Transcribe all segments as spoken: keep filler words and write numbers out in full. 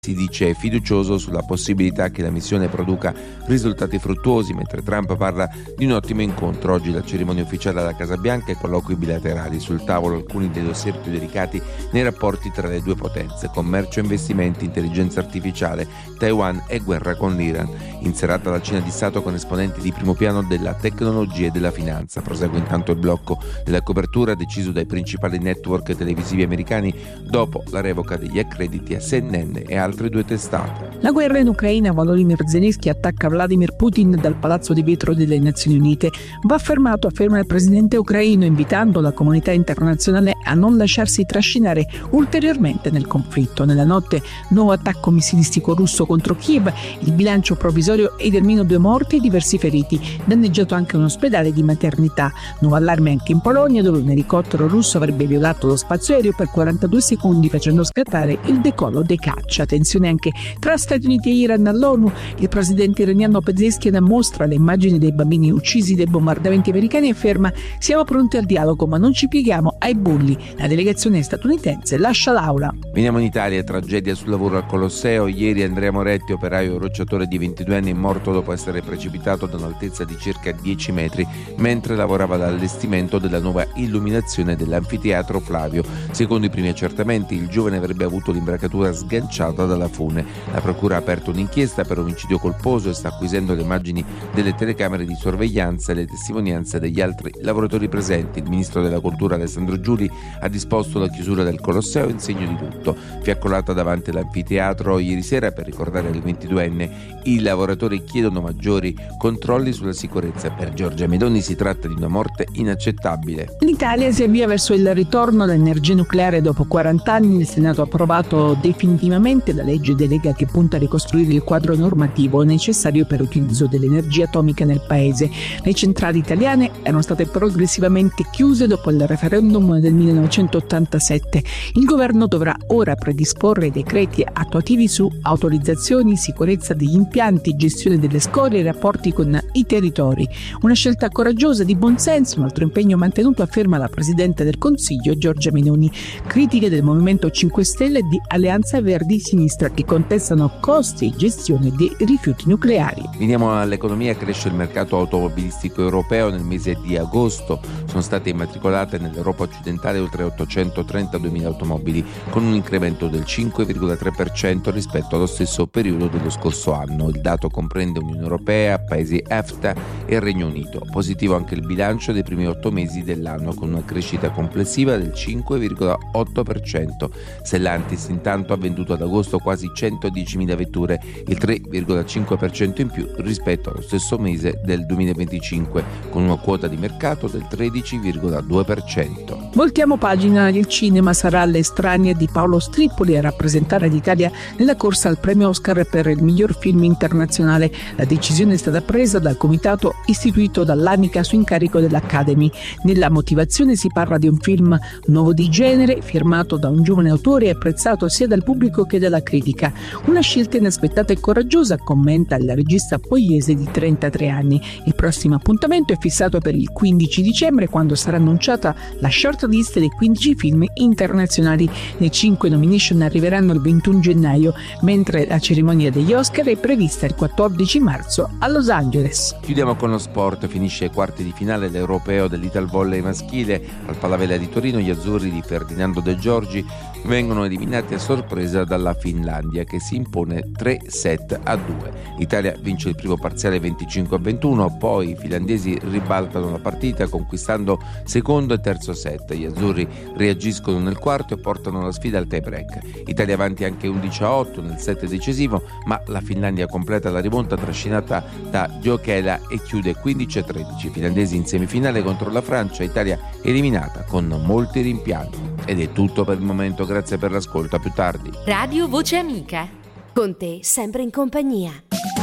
si dice fiducioso sulla possibilità che la missione produca risultati fruttuosi, mentre Trump parla di un ottimo incontro. Oggi la cerimonia ufficiale alla Casa Bianca e colloqui bilaterali. Sul tavolo alcuni dei dossier più delicati nei rapporti tra le due potenze: commercio e investimenti, intelligenza artificiale, Taiwan e guerra con l'Iran. In serata la cena di Stato con esponenti di primo piano della tecnologia e della finanza. Prosegue intanto il blocco della copertura deciso dai principali network televisivi americani dopo la revoca degli accrediti a C N N e altre due testate. La guerra in Ucraina. Volodymyr Zelensky attacca Vladimir Putin dal Palazzo di Vetro delle Nazioni Unite. Va fermato, afferma il presidente ucraino, invitando la comunità internazionale a non lasciarsi trascinare ulteriormente nel conflitto. Nella notte, nuovo attacco missilistico russo contro Kiev. Il bilancio provvisorio è di almeno due morti e diversi feriti. Danneggiato anche un ospedale di maternità. Nuovo allarme anche in Polonia, dove un elicottero russo avrebbe violato lo spazio aereo per quarantadue secondi, facendo scattare il decollo dei caccia. Tensione anche tra Stati Uniti e Iran all'ONU. Il presidente iraniano Pezeshkian mostra le immagini dei bambini uccisi dai bombardamenti americani e afferma: siamo pronti al dialogo ma non ci pieghiamo ai bulli. La delegazione statunitense lascia l'aula. Veniamo in Italia. Tragedia sul lavoro al Colosseo. Ieri Andrea Moretti, operaio rocciatore di ventidue anni, è morto dopo essere precipitato da un'altezza di circa dieci metri mentre lavorava all'allestimento della nuova illuminazione dell'anfiteatro Flavio. Secondo i primi accertamenti, il giovane avrebbe avuto l'imbracatura sganciata dalla fune. La procura ha aperto un'inchiesta per omicidio colposo e sta acquisendo le immagini delle telecamere di sorveglianza e le testimonianze degli altri lavoratori presenti. Il ministro della Cultura Alessandro Giuli ha disposto la chiusura del Colosseo in segno di lutto. Fiaccolata davanti all'anfiteatro ieri sera per ricordare il ventiduenne. I lavoratori chiedono maggiori controlli sulla sicurezza. Per Giorgia Meloni si tratta di una morte inaccettabile. L'Italia si avvia verso il ritorno all'energia nucleare dopo quaranta anni. Il Senato ha approvato definitivamente la legge delega che punta a ricostruire il quadro normativo necessario per l'utilizzo dell'energia atomica nel paese. Le centrali italiane erano state progressivamente chiuse dopo il referendum del millenovecentottantasette. Il governo dovrà ora predisporre decreti attuativi su autorizzazioni, sicurezza degli impianti, gestione delle scorie e rapporti con i territori. Una scelta coraggiosa, di buonsenso, un altro impegno mantenuto, afferma la Presidente del Consiglio Giorgia Meloni. Critiche del Movimento cinque Stelle e di Alleanza Verdi Sinistra che contestano costi e gestione dei rifiuti nucleari. Veniamo all'economia. Cresce il mercato automobilistico europeo. Nel mese di agosto sono state immatricolate nell'Europa occidentale oltre ottocentotrentaduemila automobili, con un incremento del cinque virgola tre per cento rispetto allo stesso periodo dello scorso anno. Il dato comprende Unione Europea, Paesi E F T A e Regno Unito. Positivo anche il bilancio dei primi otto mesi dell'anno, con una crescita complessiva del cinque virgola otto per cento. Stellantis intanto ha venduto ad agosto quasi centodiecimila vetture, il tre virgola cinque per cento in più rispetto allo stesso mese del duemilaventicinque, con una quota di mercato del tredici virgola due per cento. Voltiamo pagina. Il cinema sarà l'estranea di Paolo Stripoli a rappresentare l'Italia nella corsa al premio Oscar per il miglior film internazionale. La decisione è stata presa dal comitato istituito dall'Amica su incarico dell'Academy. Nella motivazione si parla di un film nuovo di genere, firmato da un giovane autore e apprezzato sia dal pubblico che dalla critica. Una scelta inaspettata e coraggiosa, commenta il regista pugliese di trentatré anni. Il prossimo appuntamento è fissato per il quindici dicembre, quando sarà annunciata la shortlist dei quindici film internazionali. Le cinque nomination arriveranno il ventuno gennaio, mentre la cerimonia degli Oscar è prevista il quattordici marzo a Los Angeles. Chiudiamo con lo sport. Finisce ai quarti di finale l'europeo dell'Italvolley maschile. Al Palavella di Torino gli azzurri di Ferdinando De Giorgi vengono eliminati a sorpresa dalla Finlandia, che si impone tre set a due. L'Italia vince il primo parziale venticinque a ventuno, poi i finlandesi ribaltano la partita conquistando secondo e terzo set. Gli azzurri reagiscono nel quarto e portano la sfida al tie break. Italia avanti anche undici a otto nel set decisivo, ma la Finlandia completa la rimonta trascinata da Jokela e chiude quindici a tredici. I finlandesi in semifinale contro la Francia. Italia eliminata con molti rimpianti. Ed è tutto per il momento, grazie per l'ascolto, a più tardi. Radio Voce Amica, con te sempre in compagnia.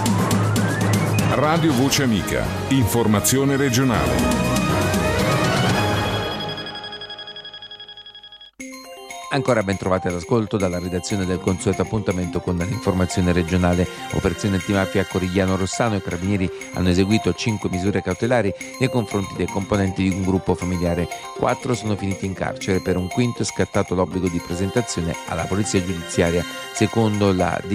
Radio Voce Amica, informazione regionale. Ancora ben trovati all'ascolto dalla redazione del consueto appuntamento con l'informazione regionale. Operazione antimafia a Corigliano Rossano. I carabinieri hanno eseguito cinque misure cautelari nei confronti dei componenti di un gruppo familiare. Quattro sono finiti in carcere, per un quinto è scattato l'obbligo di presentazione alla polizia giudiziaria. Secondo la